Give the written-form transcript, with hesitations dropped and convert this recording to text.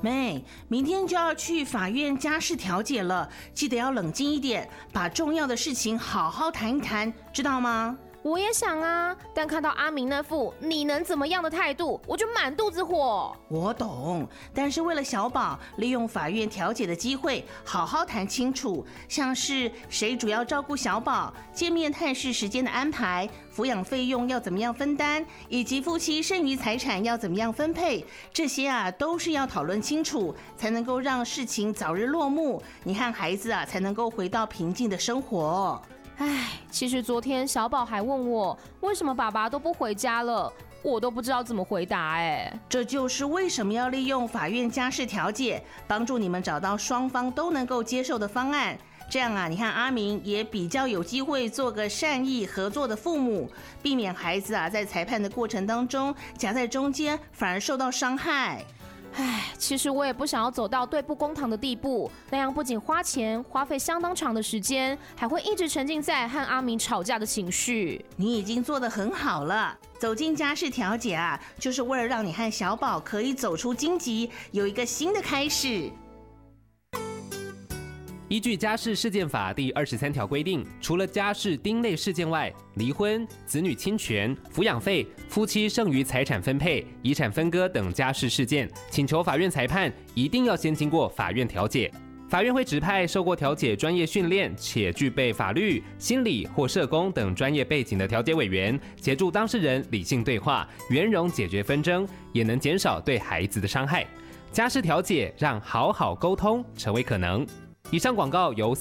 妹，明天就要去法院家事调解了，记得要冷静一点，把重要的事情好好谈一谈，知道吗？ 我也想啊，但看到阿明那副你能怎么样的态度，我就满肚子火。 我懂，但是为了小宝，利用法院调解的机会，好好谈清楚，像是谁主要照顾小宝、见面探视时间的安排、抚养费用要怎么样分担，以及夫妻剩余财产要怎么样分配，这些都是要讨论清楚，才能够让事情早日落幕，你和孩子才能够回到平静的生活。 其实昨天小宝还问我，为什么爸爸都不回家了，我都不知道怎么回答。 这就是为什么要利用法院家事调解，帮助你们找到双方都能够接受的方案。这样你看阿明也比较有机会做个善意合作的父母，避免孩子在裁判的过程当中夹在中间，反而受到伤害。 其实我也不想要走到对簿公堂的地步，那样不仅花钱花费相当长的时间，还会一直沉浸在和阿明吵架的情绪。 你已经做得很好了，走进家事调解就是为了让你和小宝可以走出荆棘，有一个新的开始。 依据家事事件法第23条规定，除了家事丁类事件外，离婚、子女侵权、抚养费、夫妻剩余财产分配、遗产分割等家事事件，请求法院裁判一定要先经过法院调解。法院会指派受过调解专业训练且具备法律、心理或社工等专业背景的调解委员，协助当事人理性对话，圆融解决纷争，也能减少对孩子的伤害。家事调解让好好沟通成为可能。以上广告由